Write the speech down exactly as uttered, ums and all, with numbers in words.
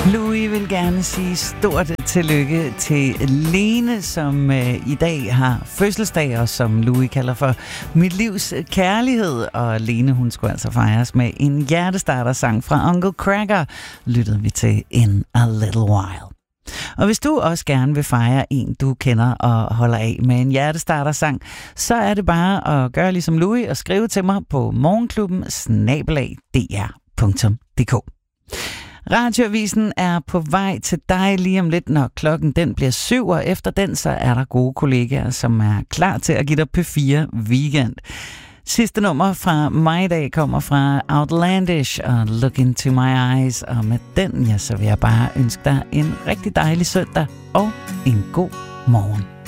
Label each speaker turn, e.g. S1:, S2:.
S1: Louis vil gerne sige stort tillykke til Lene, som øh, i dag har fødselsdag, og som Louis kalder for mit livs kærlighed. Og Lene, hun skulle altså fejres med en hjertestarter-sang fra Uncle Kracker, lyttede vi til In a Little While. Og hvis du også gerne vil fejre en, du kender og holder af med en hjertestarter-sang, så er det bare at gøre ligesom Louis og skrive til mig på morgenklubben snabel-a d r punktum d k. Radioavisen er på vej til dig lige om lidt, når klokken den bliver syv, og efter den så er der gode kollegaer, som er klar til at give dig P fire Weekend. Sidste nummer fra mig i dag kommer fra Outlandish og Look Into My Eyes, og med den, ja, så vil jeg bare ønske dig en rigtig dejlig søndag og en god morgen.